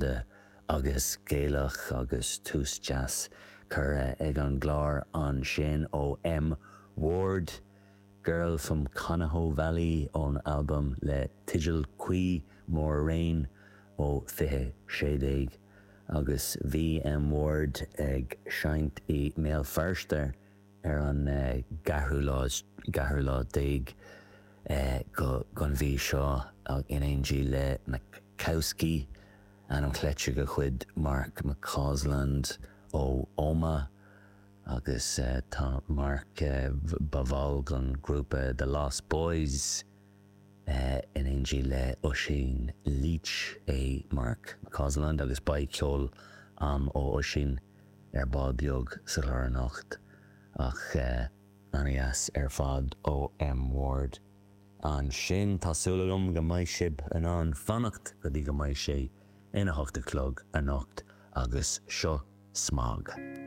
fada agus Gaelach agus tús jazz chur ag an glár an sin ó M. Ward, Girl from Conahoe Valley ón album le Tigil Cui Mór Rain ó fiche sédéig agus V.M. Ward ag seint I méal farster an gathúlá déig gon bhí seo in éonjí le Makowski an cléite go chuid Mark McCausland ó Oma agus tá Mark Baval gon grúpa The Lost Boys in éonjí le Oisín Leach é Mark McCausland agus ba ceol am ó Oisín bád beag sa Lárnacht ach anias fad ó M. Ward. An sin tásúlagum go mbeidh sib an fannacht go dtí go mbeidh sé ina 8 clog a nacht agus seo smag.